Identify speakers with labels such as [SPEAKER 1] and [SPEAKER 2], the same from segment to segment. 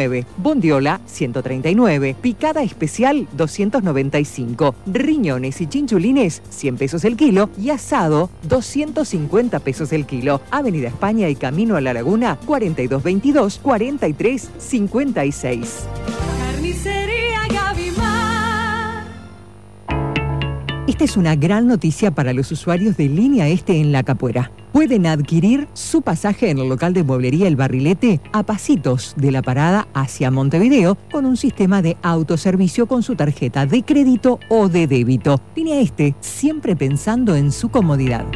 [SPEAKER 1] 139, bondiola 139, picada especial 295, riñones y chinchulines 100 pesos el kilo y asado 250 pesos el kilo. Avenida España y Camino a la Laguna 4222 4356.
[SPEAKER 2] Carnicería Gavimar.
[SPEAKER 1] Esta es una gran noticia para los usuarios de Línea Este en La Capuera. Pueden adquirir su pasaje en el local de mueblería El Barrilete a pasitos de la parada hacia Montevideo con un sistema de autoservicio con su tarjeta de crédito o de débito. Línea Este, siempre pensando en su comodidad.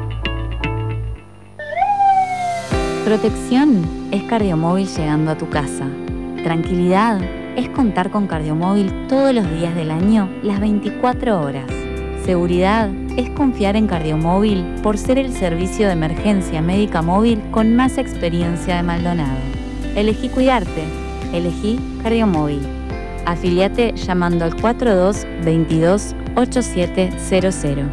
[SPEAKER 3] Protección es Cardiomóvil llegando a tu casa. Tranquilidad es contar con Cardiomóvil todos los días del año, las 24 horas. Seguridad es confiar en Cardiomóvil por ser el servicio de emergencia médica móvil con más experiencia de Maldonado. Elegí cuidarte. Elegí Cardiomóvil. Afiliate llamando al 4222-8700.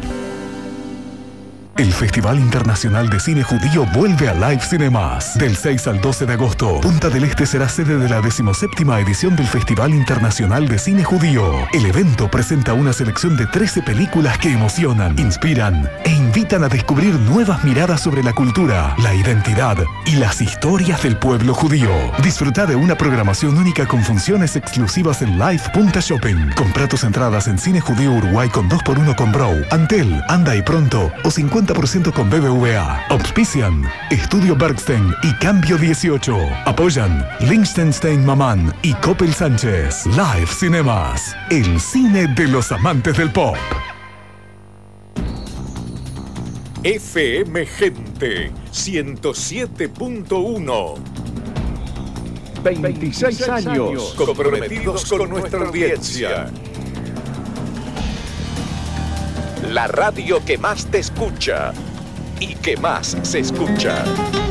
[SPEAKER 4] El Festival Internacional de Cine Judío vuelve a Live Cinemas. Del 6 al 12 de agosto, Punta del Este será sede de la 17ª edición del Festival Internacional de Cine Judío. El evento presenta una selección de 13 películas que emocionan, inspiran e invitan a descubrir nuevas miradas sobre la cultura, la identidad y las historias del pueblo judío. Disfruta de una programación única con funciones exclusivas en Live.shopping. Compra tus entradas en Cine Judío Uruguay con 2x1 con Brow, Antel, Anda y Pronto o 50% con BBVA. Auspician Estudio Bergstein y Cambio 18. Apoyan Liechtenstein Mamán y Coppel Sánchez. Live Cinemas, el cine de los amantes del pop.
[SPEAKER 5] FM Gente 107.1.
[SPEAKER 6] 26 años
[SPEAKER 5] comprometidos con nuestra audiencia. La radio que más te escucha y que más se escucha.